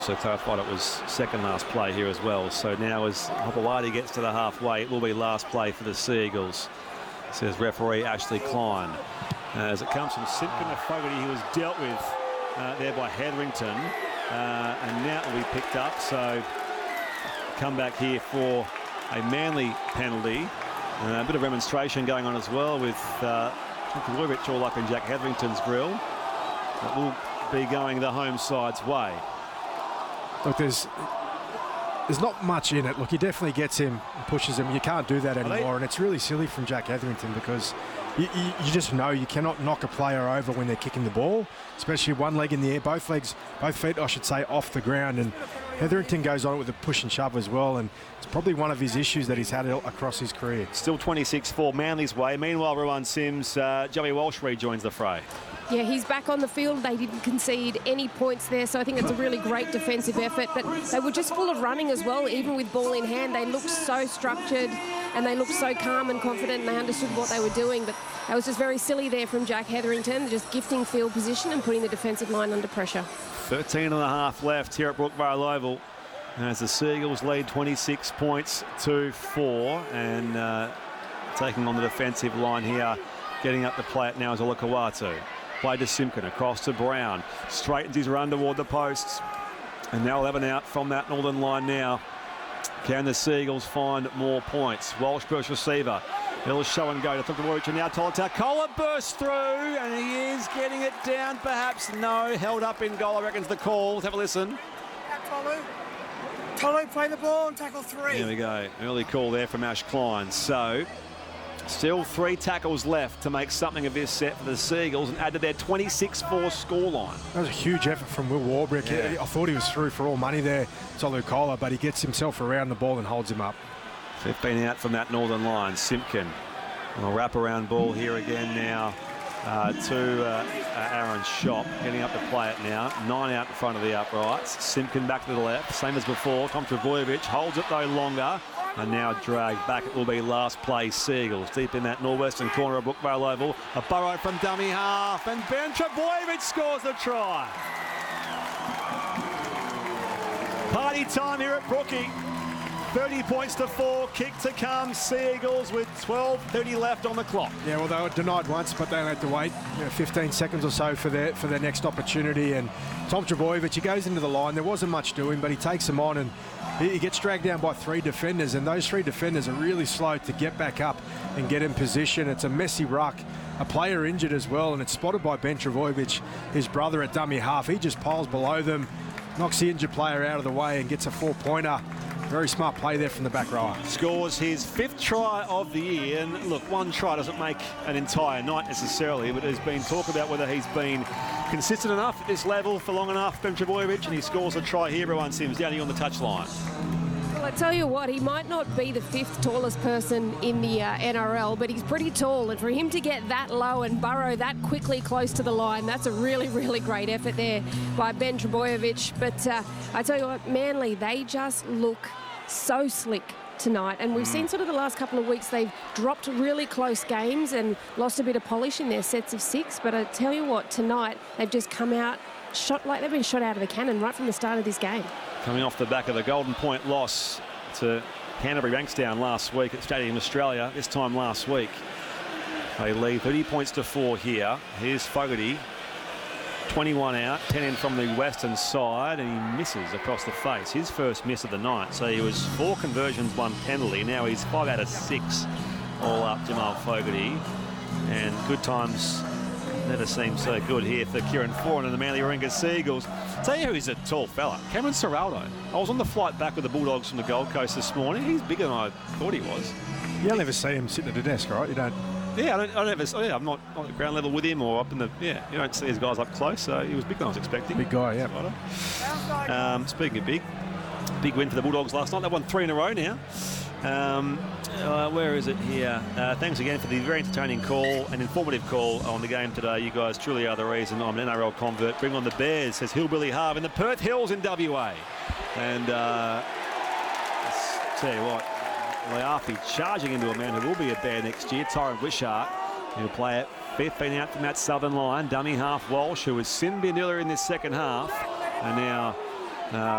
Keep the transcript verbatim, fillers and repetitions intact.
So clarified it was second last play here as well. So now as Hopewadi gets to the halfway, it will be last play for the Seagulls, says referee Ashley Klein. As it comes from Simpkin to Fogarty, he was dealt with uh, there by Hetherington. Uh, and now it will be picked up. So come back here for a Manly penalty. Uh, a bit of remonstration going on as well with uh, Vujovic all up in Jack Hetherington's grill. It will be going the home side's way. Look, there's there's not much in it. Look, he definitely gets him and pushes him. You can't do that anymore, and it's really silly from Jack Hetherington because you, you, you just know you cannot knock a player over when they're kicking the ball, especially one leg in the air, both legs, both feet, I should say, off the ground. And Hetherington goes on with a push and shove as well, and it's probably one of his issues that he's had across his career. Still twenty-six four Manly's way. Meanwhile, Ruan Sims, uh, Joey Walsh rejoins the fray. Yeah, he's back on the field. They didn't concede any points there, so I think it's a really great defensive effort. But they were just full of running as well, even with ball in hand. They looked so structured and they looked so calm and confident, and they understood what they were doing. But that was just very silly there from Jack Hetherington, just gifting field position and putting the defensive line under pressure. thirteen and a half left here at Brookvale Oval as the Seagulls lead twenty-six points to four, and uh, taking on the defensive line here, getting up to play it now is Olakau'atu. Play to Simpkin, across to Brown, straightens his run toward the posts, and now eleven out from that northern line now. Can the Seagulls find more points? Walsh burst receiver, he'll show and go to Vujovic, and now Tolutau bursts through, and he is getting it down, perhaps. No, held up in goal, I reckon's the call. Let's have a listen. Tolu. Tolu, play the ball and tackle three. There we go, early call there from Ash Klein. So still three tackles left to make something of this set for the Seagulls and add to their twenty-six four scoreline. That was a huge effort from Will Warbrick. Yeah. I thought he was through for all money there, Tolu Kola, but he gets himself around the ball and holds him up. fifteen out from that northern line. Simpkin, a wrap-around ball here again now uh, to uh, uh, Aaron Shop, getting up to play it now. Nine out in front of the uprights. Simpkin back to the left, same as before. Tom Trbojevic holds it though longer. And now dragged back. It will be last play Seagulls. Deep in that northwestern corner of Brookvale Oval. A burrow from dummy half. And Ben Trbojevic scores the try. Party time here at Brookie. thirty points to four. Kick to come. Seagulls with twelve thirty left on the clock. Yeah, well, they were denied once, but they had to wait you know, fifteen seconds or so for their for their next opportunity. And Tom Trbojevic, he goes into the line. There wasn't much doing, but he takes them on, and he gets dragged down by three defenders, and those three defenders are really slow to get back up and get in position. It's a messy ruck. A player injured as well, and it's spotted by Ben Trbojevic, his brother at dummy half. He just piles below them, knocks the injured player out of the way and gets a four-pointer. Very smart play there from the back row. Scores his fifth try of the year. And look, one try doesn't make an entire night necessarily, but there's been talk about whether he's been consistent enough at this level for long enough, Ben Trbojevic, and he scores a try here. Ruan Sims down here on the touchline. Well, I tell you what, he might not be the fifth tallest person in the uh, N R L, but he's pretty tall, and for him to get that low and burrow that quickly close to the line, that's a really, really great effort there by Ben Trbojevic. But uh, I tell you what, Manly, they just look so slick tonight, and we've seen sort of the last couple of weeks they've dropped really close games and lost a bit of polish in their sets of six, but I tell you what, tonight they've just come out shot like they've been shot out of a cannon right from the start of this game. Coming off the back of the Golden Point loss to Canterbury Bankstown last week at Stadium Australia, this time last week, they lead thirty points to four here. Here's Fogarty, twenty-one out, ten in from the western side, and he misses across the face. His first miss of the night. So he was four conversions, one penalty. Now he's five out of six all up, Jamal Fogarty. And good times never seem so good here for Kieran Foran and the Manly Warringah Seagulls. Tell you who he's a tall fella, Cameron Ciraldo. I was on the flight back with the Bulldogs from the Gold Coast this morning. He's bigger than I thought he was. You'll never see him sitting at a desk, right? You don't. Yeah, I don't, I don't ever, oh yeah, I'm not on the ground level with him or up in the, yeah, you don't see these guys up close, so he was bigger than I was expecting. Big guy, yeah. Um, speaking of big, big win for the Bulldogs last night. They've won three in a row now. Um, uh, where is it here? Uh, thanks again for the very entertaining call and informative call on the game today. You guys truly are the reason I'm an N R L convert. Bring on the Bears, says Hillbilly Harv in the Perth Hills in W A. And uh, let's tell you what, Leafi charging into a man who will be a Bear next year, Tyron Wishart. He'll play it fifteen out from that southern line. Dummy half Walsh, who was sin binned earlier in this second half. And now Uh,